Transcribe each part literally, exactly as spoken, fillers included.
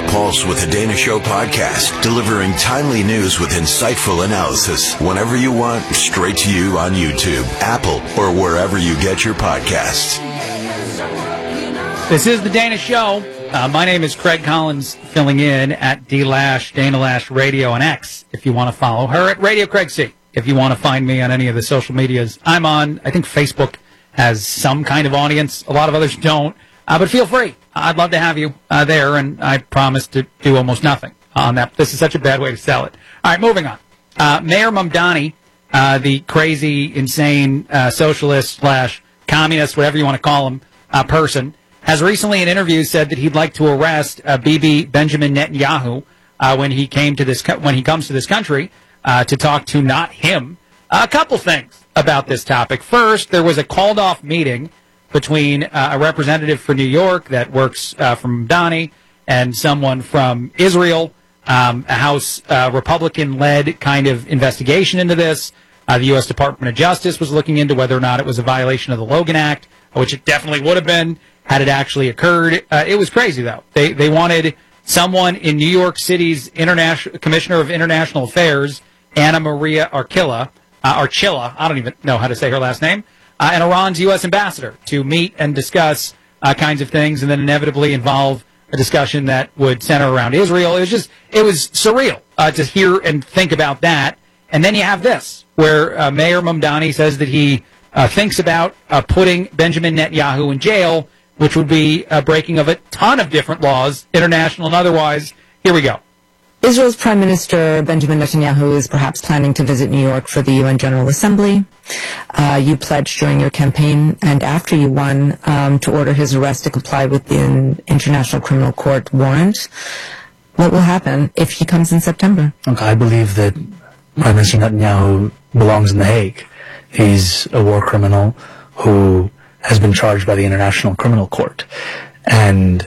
Pulse with the Dana Show podcast, delivering timely news with insightful analysis whenever you want, straight to you on YouTube, Apple, or wherever you get your podcasts. This is the Dana Show. Uh, my name is Craig Collins, filling in at D Lash, Dana Lash Radio on X, if you want to follow her, at Radio Craig C, if you want to find me on any of the social medias. I'm on, I think Facebook has some kind of audience. A lot of others don't. Uh, but feel free. I'd love to have you uh, there, and I promise to do almost nothing on that. This is such a bad way to sell it. All right, moving on. Uh, Mayor Mamdani, uh, the crazy, insane uh, socialist slash communist, whatever you want to call him, uh, person, has recently in interviews said that he'd like to arrest uh, Bibi Benjamin Netanyahu uh, when he came to this co- when he comes to this country uh, to talk to not him. Uh, a couple things about this topic. First, there was a called off meeting between uh, a representative for New York that works uh, from Mamdani and someone from Israel. Um, a House uh, Republican-led kind of investigation into this. Uh, the U S Department of Justice was looking into whether or not it was a violation of the Logan Act, which it definitely would have been had it actually occurred. Uh, it was crazy, though. They they wanted someone in New York City's international Commissioner of International Affairs, Anna Maria Archila, uh, Archila, I don't even know how to say her last name, uh, and Iran's U S ambassador to meet and discuss uh, kinds of things, and then inevitably involve a discussion that would center around Israel. It was just, it was surreal uh, to hear and think about that. And then you have this, where uh, Mayor Mamdani says that he uh, thinks about uh, putting Benjamin Netanyahu in jail, which would be a breaking of a ton of different laws, international and otherwise. Here we go. Israel's Prime Minister Benjamin Netanyahu is perhaps planning to visit New York for the U N General Assembly. Uh, you pledged during your campaign and after you won um, to order his arrest to comply with the International Criminal Court warrant. What will happen if he comes in September? Okay, I believe that Prime Minister Netanyahu belongs in The Hague. He's a war criminal who has been charged by the International Criminal Court. And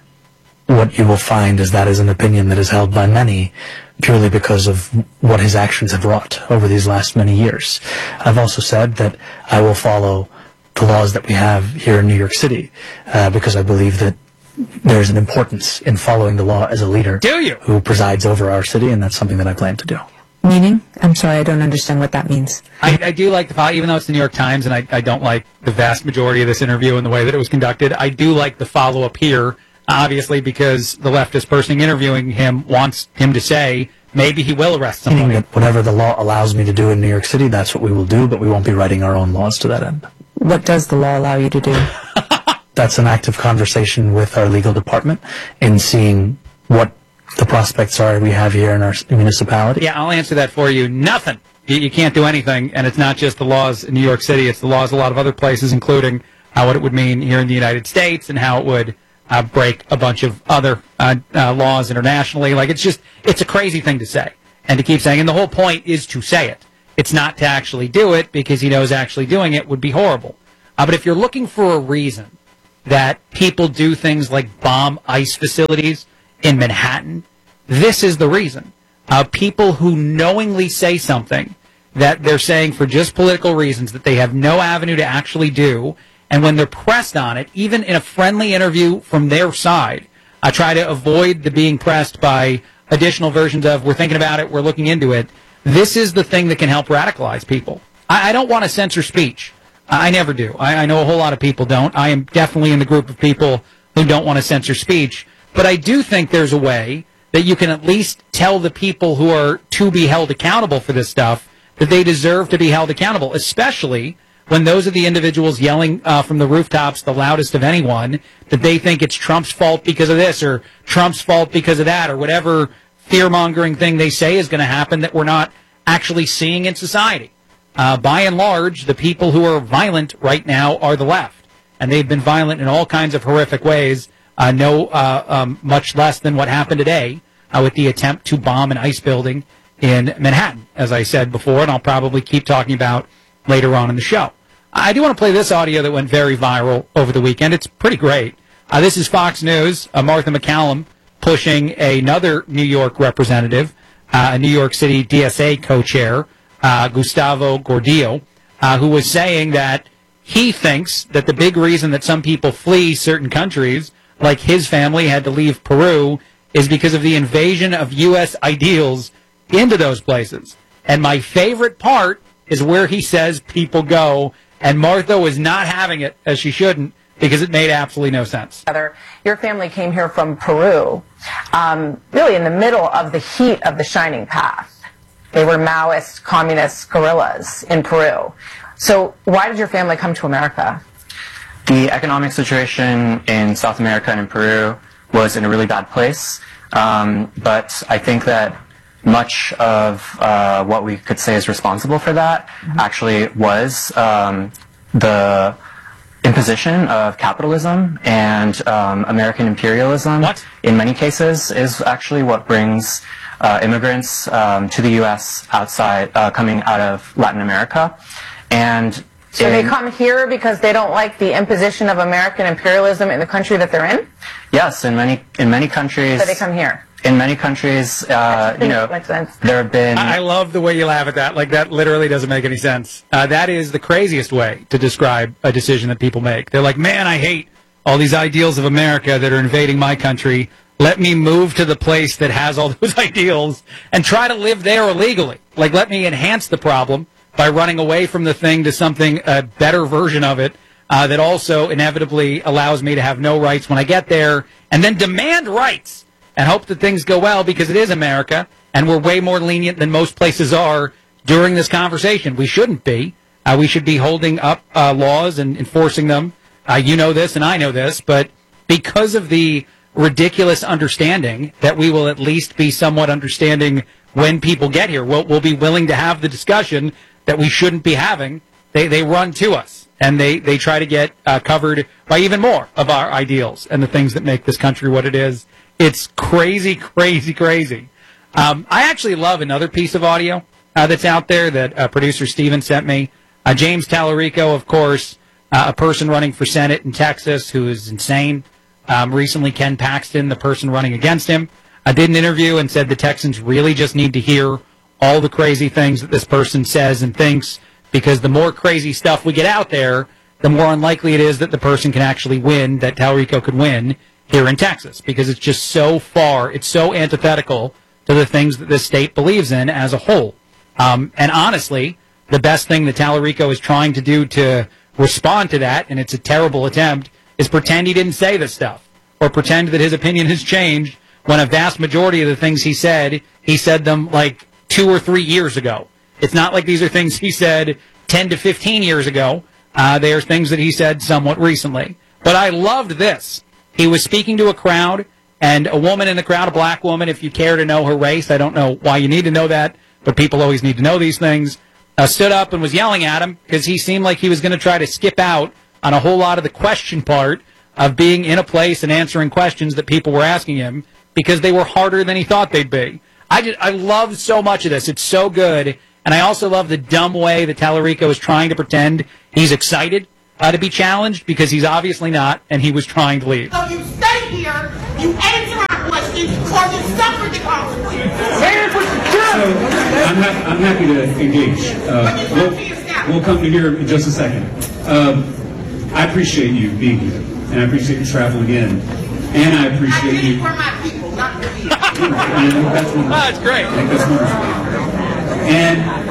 what you will find is that is an opinion that is held by many purely because of what his actions have wrought over these last many years. I've also said that I will follow the laws that we have here in New York City uh, because I believe that there's an importance in following the law as a leader Do you? who presides over our city, and that's something that I plan to do. Meaning? I'm sorry, I don't understand what that means. I, I do like the follow, even though it's the New York Times, and I, I don't like the vast majority of this interview and the way that it was conducted, I do like the follow-up here, obviously, because the leftist person interviewing him wants him to say maybe he will arrest Meaning somebody. that whatever the law allows me to do in New York City, that's what we will do, but we won't be writing our own laws to that end. What does the law allow you to do? That's an active conversation with our legal department in seeing what the prospects are we have here in our municipality. Yeah, I'll answer that for you. Nothing. You, you can't do anything, and it's not just the laws in New York City. It's the laws a lot of other places, including uh, what it would mean here in the United States and how it would uh, break a bunch of other uh, uh, laws internationally. Like, it's just, it's a crazy thing to say and to keep saying. And the whole point is to say it. It's not to actually do it because he knows actually doing it would be horrible. Uh, but if you're looking for a reason that people do things like bomb ICE facilities in Manhattan, this is the reason. Uh, people who knowingly say something that they're saying for just political reasons that they have no avenue to actually do, and when they're pressed on it, even in a friendly interview from their side, I try to avoid the being pressed by additional versions of, we're thinking about it, we're looking into it. This is the thing that can help radicalize people. I, I don't want to censor speech. I, I never do. I, I know a whole lot of people don't. I am definitely in the group of people who don't want to censor speech. But I do think there's a way that you can at least tell the people who are to be held accountable for this stuff that they deserve to be held accountable, especially when those are the individuals yelling uh, from the rooftops the loudest of anyone that they think it's Trump's fault because of this or Trump's fault because of that or whatever fear-mongering thing they say is going to happen that we're not actually seeing in society. Uh, by and large, the people who are violent right now are the left, and they've been violent in all kinds of horrific ways. Uh, no, uh, um, much less than what happened today uh, with the attempt to bomb an ICE building in Manhattan, as I said before, and I'll probably keep talking about later on in the show. I do want to play this audio that went very viral over the weekend. It's pretty great. Uh, this is Fox News, uh, Martha McCallum pushing another New York representative, uh, a New York City D S A co-chair, uh, Gustavo Gordillo, uh, who was saying that he thinks that the big reason that some people flee certain countries, like his family had to leave Peru, is because of the invasion of U S ideals into those places. And my favorite part is where he says people go, and Martha was not having it, as she shouldn't, because it made absolutely no sense. Your family came here from Peru, um, really in the middle of the heat of the Shining Path. They were Maoist, communist guerrillas in Peru. So why did your family come to America? The economic situation in South America and in Peru was in a really bad place, um, but I think that much of uh, what we could say is responsible for that mm-hmm. actually was um, the imposition of capitalism, and um, American imperialism what? in many cases is actually what brings uh, immigrants um, to the U S outside, uh, coming out of Latin America. And so in, they come here because they don't like the imposition of American imperialism in the country that they're in? Yes, in many in many countries. So they come here. In many countries, uh, you know, makes sense. there have been... I love the way you laugh at that. Like, that literally doesn't make any sense. Uh, that is the craziest way to describe a decision that people make. They're like, man, I hate all these ideals of America that are invading my country. Let me move to the place that has all those ideals and try to live there illegally. Like, let me enhance the problem by running away from the thing to something, a better version of it, uh, that also inevitably allows me to have no rights when I get there, and then demand rights and hope that things go well, because it is America, and we're way more lenient than most places are during this conversation. We shouldn't be. Uh, we should be holding up uh, laws and enforcing them. Uh, you know this, and I know this, but because of the ridiculous understanding that we will at least be somewhat understanding when people get here, we'll, we'll be willing to have the discussion that we shouldn't be having. They, they run to us, and they, they try to get uh, covered by even more of our ideals and the things that make this country what it is. It's crazy, crazy, crazy. Um, I actually love another piece of audio uh, that's out there that uh, producer Steven sent me. Uh, James Tallarico, of course, uh, a person running for Senate in Texas who is insane. Um, recently, Ken Paxton, the person running against him, uh, did an interview and said the Texans really just need to hear all the crazy things that this person says and thinks, because the more crazy stuff we get out there, the more unlikely it is that the person can actually win, that Tallarico could win here in Texas, because it's just so far, it's so antithetical to the things that this state believes in as a whole. Um, and honestly, the best thing that Tallarico is trying to do to respond to that, and it's a terrible attempt, is pretend he didn't say this stuff, or pretend that his opinion has changed, when a vast majority of the things he said, he said them like two or three years ago. It's not like these are things he said ten to fifteen years ago. Uh, they are things that he said somewhat recently. But I loved this. He was speaking to a crowd, and a woman in the crowd, a black woman, if you care to know her race, I don't know why you need to know that, but people always need to know these things, uh, stood up and was yelling at him because he seemed like he was going to try to skip out on a whole lot of the question part of being in a place and answering questions that people were asking him, because they were harder than he thought they'd be. I, just, I love so much of this. It's so good. And I also love the dumb way that Tallarico is trying to pretend he's excited Uh, to be challenged, because he's obviously not, and he was trying to leave. So you stay here, you answer our questions, or you suffer the consequences. So I'm, ha- I'm happy to engage. Uh, we'll, we'll come to here in just a second. Um, I appreciate you being here, and I appreciate you traveling in, and I appreciate I did it you. for my people, not for me. I think that's wonderful. That's great. I think that's wonderful. And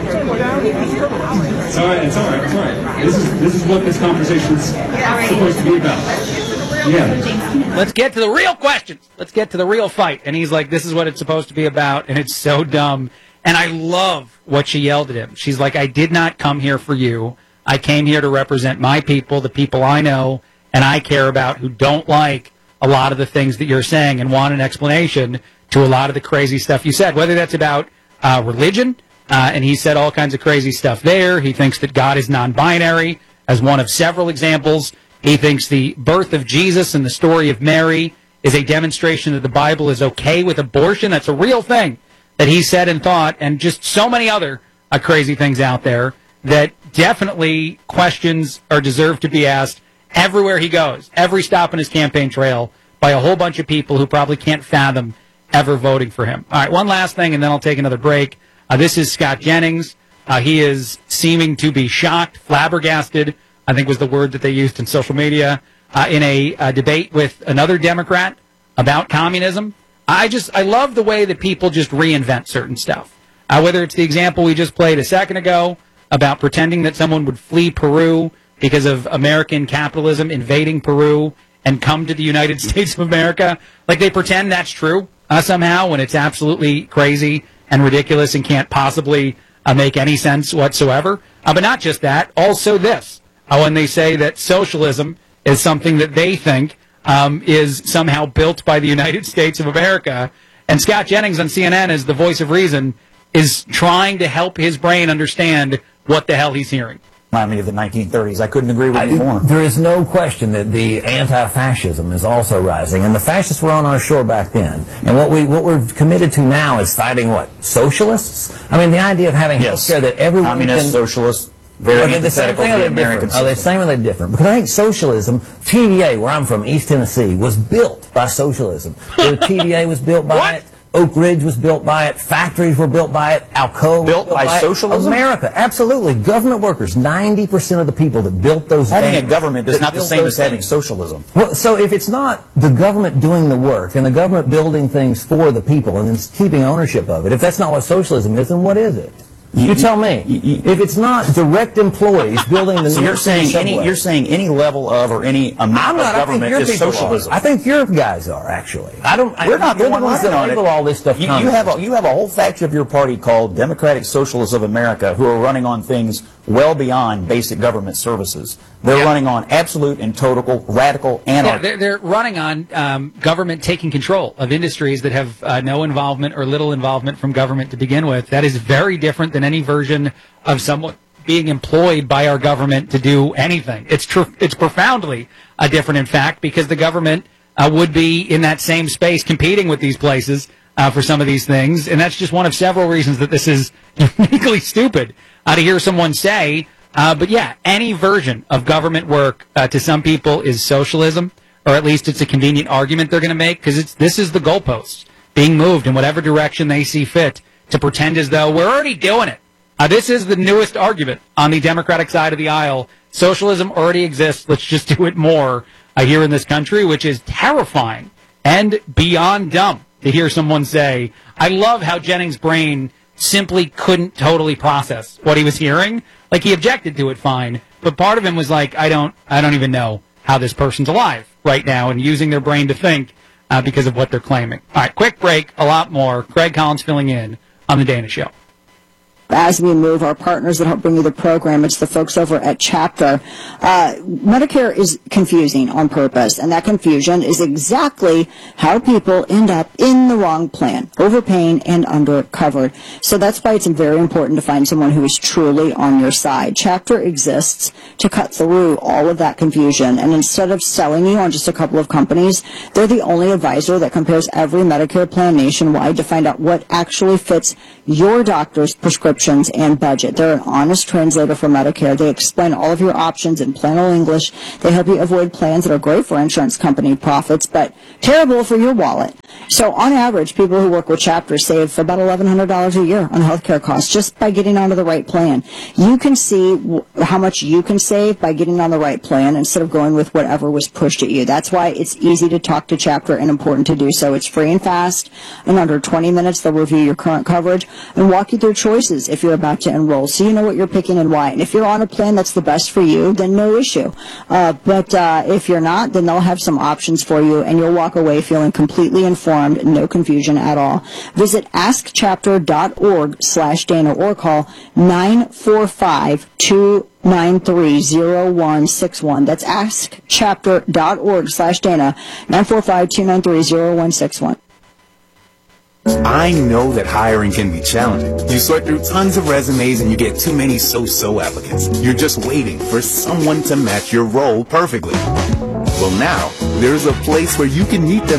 it's all right. It's all right. It's all right. This is this is what this conversation is supposed to be about. Yeah. Let's get to the real questions. Let's get to the real fight. And he's like, this is what it's supposed to be about, and it's so dumb. And I love what she yelled at him. She's like, I did not come here for you. I came here to represent my people, the people I know and I care about, who don't like a lot of the things that you're saying and want an explanation to a lot of the crazy stuff you said, whether that's about uh, religion. Uh, and he said all kinds of crazy stuff there. He thinks that God is non-binary, as one of several examples. He thinks the birth of Jesus and the story of Mary is a demonstration that the Bible is okay with abortion. That's a real thing that he said and thought, and just so many other uh, crazy things out there that definitely questions are deserved to be asked everywhere he goes, every stop on his campaign trail, by a whole bunch of people who probably can't fathom ever voting for him. All right, one last thing, and then I'll take another break. Uh, this is Scott Jennings. Uh, he is seeming to be shocked, flabbergasted, I think was the word that they used in social media, uh, in a uh, debate with another Democrat about communism. I just, I love the way that people just reinvent certain stuff. Uh, whether it's the example we just played a second ago about pretending that someone would flee Peru because of American capitalism invading Peru and come to the United States of America. Like, they pretend that's true uh, somehow when it's absolutely crazy and ridiculous and can't possibly uh, make any sense whatsoever. Uh, but not just that, also this. Uh, when they say that socialism is something that they think um, is somehow built by the United States of America. And Scott Jennings on C N N, as the voice of reason, is trying to help his brain understand what the hell he's hearing. Remind me of the nineteen thirties. I couldn't agree with I, you more. There is no question that the anti-fascism is also rising, and the fascists were on our shore back then. And what we what we're committed to now is fighting what? Socialists? I mean, the idea of having Yes. healthcare that everyone Communist, can. socialist, very Are they the same antithetical thing to or the are they American different? Are they the system. same or are they different? Because I think socialism, T V A, where I'm from, East Tennessee, was built by socialism. The T V A was built by What? it. Oak Ridge was built by it. Factories were built by it. Alcoa was Built built by by it. socialism? America, absolutely. Government workers, ninety percent of the people that built those Having a things- government is that not the built same those as having things. socialism. Well, so if it's not the government doing the work and the government building things for the people and then keeping ownership of it, if that's not what socialism is, then what is it? You, tell me. If it's not direct employees building the So New you're York City saying any subway- you're saying any level of or any amount I'm not. of I think government your is people socialism. are. I think your guys are actually. I don't. I, We're not you're the one ones working that on it. label all this stuff. You, you communist. have a, you have a whole faction of your party called Democratic Socialists of America who are running on things well beyond basic government services. They're Yeah. running on absolute and total radical Yeah, anarchy. they're, they're running on um, government taking control of industries that have uh, no involvement or little involvement from government to begin with. That is very different than any version of someone being employed by our government to do anything. It's true. It's profoundly uh, different, in fact, because the government uh, would be in that same space competing with these places uh, for some of these things, and that's just one of several reasons that this is uniquely stupid uh, to hear someone say. Uh, but yeah, any version of government work uh, to some people is socialism, or at least it's a convenient argument they're going to make, because it's this is the goalposts being moved in whatever direction they see fit to pretend as though we're already doing it. Uh, this is the newest argument on the Democratic side of the aisle. Socialism already exists. Let's just do it more uh, here in this country, which is terrifying and beyond dumb to hear someone say. I love how Jennings' brain simply couldn't totally process what he was hearing. Like, he objected to it fine, but part of him was like, I don't, I don't even know how this person's alive right now and using their brain to think uh, because of what they're claiming. All right, quick break, a lot more. Craig Collins filling in on The Dana Show. As we move, our partners that help bring you the program, it's the folks over at Chapter. Uh, Medicare is confusing on purpose, and that confusion is exactly how people end up in the wrong plan, overpaying and undercovered. So that's why it's very important to find someone who is truly on your side. Chapter exists to cut through all of that confusion, and instead of selling you on just a couple of companies, they're the only advisor that compares every Medicare plan nationwide to find out what actually fits your doctor's prescription and budget. They're an honest translator for Medicare. They explain all of your options in plain old English. They help you avoid plans that are great for insurance company profits, but terrible for your wallet. So on average, people who work with Chapter save about eleven hundred dollars a year on healthcare costs just by getting onto the right plan. You can see w- how much you can save by getting on the right plan instead of going with whatever was pushed at you. That's why it's easy to talk to Chapter and important to do so. It's free and fast. In under twenty minutes, they'll review your current coverage and walk you through choices if you're about to enroll, so you know what you're picking and why. And if you're on a plan that's the best for you, then no issue. Uh, but uh, if you're not, then they'll have some options for you, and you'll walk away feeling completely informed, no confusion at all. Visit askchapter.org slash Dana or call nine four five, two nine three, zero one six one. That's askchapter.org slash Dana, nine four five, two nine three, zero one six one. I know that hiring can be challenging. You sort through tons of resumes and you get too many so-so applicants. You're just waiting for someone to match your role perfectly. Well, now, there's a place where you can meet them